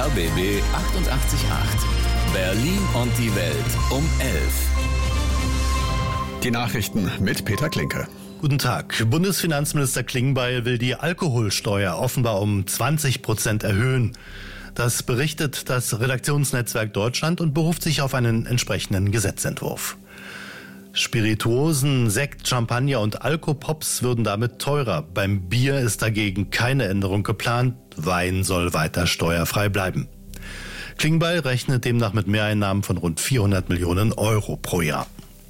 RBB 888. Berlin und die Welt um 11. Die Nachrichten mit Peter Klinke. Guten Tag. Bundesfinanzminister Klingbeil will die Alkoholsteuer offenbar um 20% erhöhen. Das berichtet das Redaktionsnetzwerk Deutschland und beruft sich auf einen entsprechenden Gesetzentwurf. Spirituosen, Sekt, Champagner und Alkopops würden damit teurer. Beim Bier ist dagegen keine Änderung geplant. Wein soll weiter steuerfrei bleiben. Klingbeil rechnet demnach mit Mehreinnahmen von rund 400 Millionen Euro pro Jahr.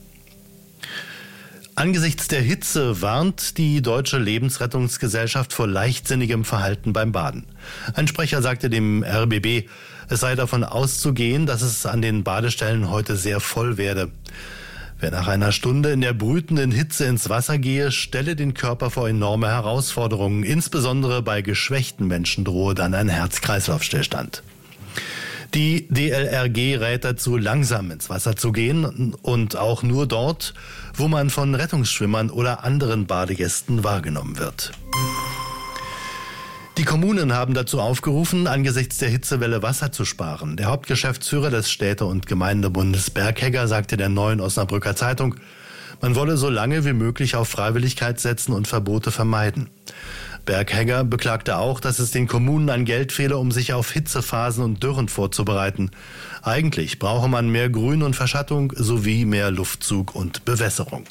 Angesichts der Hitze warnt die Deutsche Lebensrettungsgesellschaft vor leichtsinnigem Verhalten beim Baden. Ein Sprecher sagte dem RBB, es sei davon auszugehen, dass es an den Badestellen heute sehr voll werde. Wer nach einer Stunde in der brütenden Hitze ins Wasser gehe, stelle den Körper vor enorme Herausforderungen. Insbesondere bei geschwächten Menschen drohe dann ein Herz-Kreislauf-Stillstand. Die DLRG rät dazu, langsam ins Wasser zu gehen und auch nur dort, wo man von Rettungsschwimmern oder anderen Badegästen wahrgenommen wird. Die Kommunen haben dazu aufgerufen, angesichts der Hitzewelle Wasser zu sparen. Der Hauptgeschäftsführer des Städte- und Gemeindebundes Berghegger sagte der Neuen Osnabrücker Zeitung, man wolle so lange wie möglich auf Freiwilligkeit setzen und Verbote vermeiden. Berghegger beklagte auch, dass es den Kommunen an Geld fehle, um sich auf Hitzephasen und Dürren vorzubereiten. Eigentlich brauche man mehr Grün und Verschattung sowie mehr Luftzug und Bewässerung.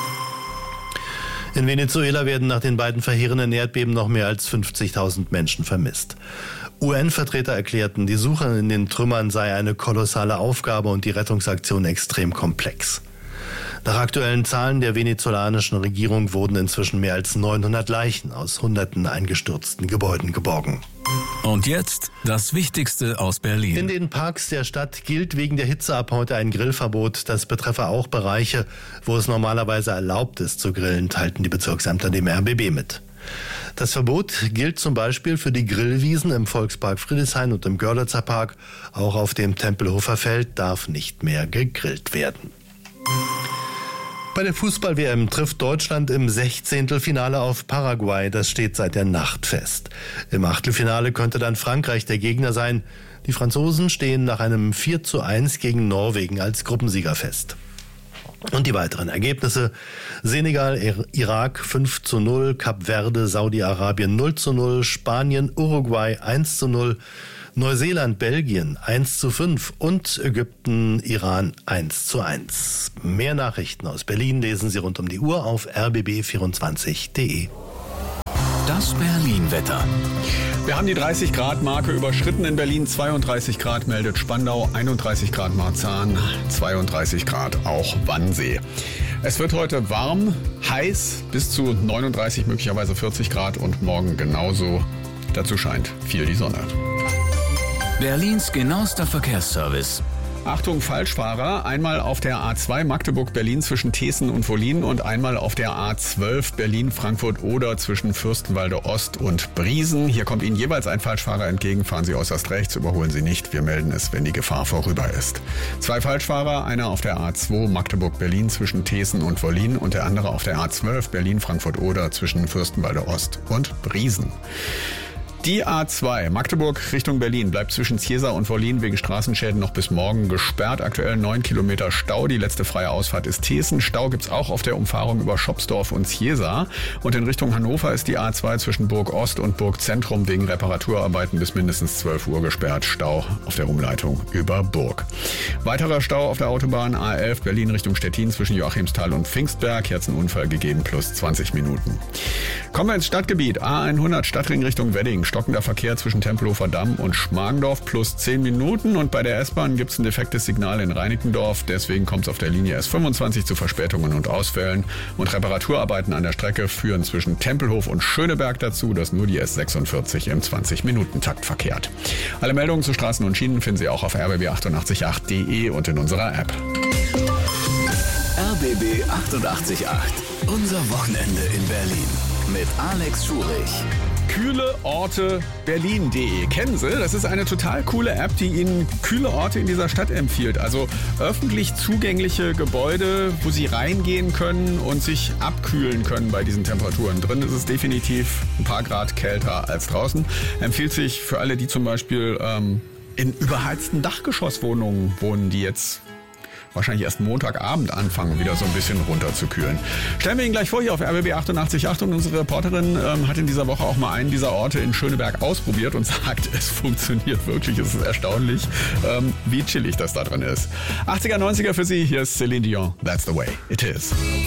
In Venezuela werden nach den beiden verheerenden Erdbeben noch mehr als 50.000 Menschen vermisst. UN-Vertreter erklärten, die Suche in den Trümmern sei eine kolossale Aufgabe und die Rettungsaktion extrem komplex. Nach aktuellen Zahlen der venezolanischen Regierung wurden inzwischen mehr als 900 Leichen aus hunderten eingestürzten Gebäuden geborgen. Und jetzt das Wichtigste aus Berlin. In den Parks der Stadt gilt wegen der Hitze ab heute ein Grillverbot. Das betreffe auch Bereiche, wo es normalerweise erlaubt ist zu grillen, teilten die Bezirksämter dem RBB mit. Das Verbot gilt zum Beispiel für die Grillwiesen im Volkspark Friedrichshain und im Görlitzer Park. Auch auf dem Tempelhofer Feld darf nicht mehr gegrillt werden. Bei der Fußball-WM trifft Deutschland im 16. Finale auf Paraguay. Das steht seit der Nacht fest. Im Achtelfinale könnte dann Frankreich der Gegner sein. Die Franzosen stehen nach einem 4:1 gegen Norwegen als Gruppensieger fest. Und die weiteren Ergebnisse: Senegal, Irak 5:0, Kap Verde, Saudi-Arabien 0:0, Spanien, Uruguay 1:0, Neuseeland, Belgien 1:5 und Ägypten, Iran 1:1. Mehr Nachrichten aus Berlin lesen Sie rund um die Uhr auf rbb24.de. Das Berlin-Wetter. Wir haben die 30-Grad-Marke überschritten in Berlin. 32 Grad meldet Spandau, 31 Grad Marzahn, 32 Grad auch Wannsee. Es wird heute warm, heiß, bis zu 39, möglicherweise 40 Grad und morgen genauso. Dazu scheint viel die Sonne. Berlins genauester Verkehrsservice. Achtung, Falschfahrer, einmal auf der A2 Magdeburg-Berlin zwischen Teeßen und Wollin und einmal auf der A12 Berlin-Frankfurt-Oder zwischen Fürstenwalde Ost und Briesen. Hier kommt Ihnen jeweils ein Falschfahrer entgegen, fahren Sie äußerst rechts, überholen Sie nicht. Wir melden es, wenn die Gefahr vorüber ist. 2 Falschfahrer, einer auf der A2 Magdeburg-Berlin zwischen Teeßen und Wollin und der andere auf der A12 Berlin-Frankfurt-Oder zwischen Fürstenwalde Ost und Briesen. Die A2 Magdeburg Richtung Berlin bleibt zwischen Ziesa und Wollin wegen Straßenschäden noch bis morgen gesperrt. Aktuell 9 Kilometer Stau. Die letzte freie Ausfahrt ist Teeßen. Stau gibt's auch auf der Umfahrung über Schopsdorf und Ziesa. Und in Richtung Hannover ist die A2 zwischen Burg Ost und Burg Zentrum wegen Reparaturarbeiten bis mindestens 12 Uhr gesperrt. Stau auf der Umleitung über Burg. Weiterer Stau auf der Autobahn A11 Berlin Richtung Stettin zwischen Joachimsthal und Pfingstberg. Hier hat's einen Unfall gegeben, plus 20 Minuten. Kommen wir ins Stadtgebiet. A100 Stadtring Richtung Wedding. Stockender Verkehr zwischen Tempelhofer Damm und Schmargendorf plus 10 Minuten. Und bei der S-Bahn gibt es ein defektes Signal in Reinickendorf. Deswegen kommt es auf der Linie S25 zu Verspätungen und Ausfällen. Und Reparaturarbeiten an der Strecke führen zwischen Tempelhof und Schöneberg dazu, dass nur die S46 im 20-Minuten-Takt verkehrt. Alle Meldungen zu Straßen und Schienen finden Sie auch auf rbb888.de und in unserer App. RBB 888. Unser Wochenende in Berlin. Mit Alex Schurich. kühleorteberlin.de. Kennen Sie? Das ist eine total coole App, die Ihnen kühle Orte in dieser Stadt empfiehlt. Also öffentlich zugängliche Gebäude, wo Sie reingehen können und sich abkühlen können bei diesen Temperaturen. Drin ist es definitiv ein paar Grad kälter als draußen. Empfiehlt sich für alle, die zum Beispiel in überheizten Dachgeschosswohnungen wohnen, die jetzt wahrscheinlich erst Montagabend anfangen, wieder so ein bisschen runterzukühlen. Stellen wir ihn gleich vor hier auf RBB 88.8 und unsere Reporterin hat in dieser Woche auch mal einen dieser Orte in Schöneberg ausprobiert und sagt, es funktioniert wirklich. Es ist erstaunlich, wie chillig das da drin ist. 80er, 90er für Sie, hier ist Celine Dion, That's the way it is.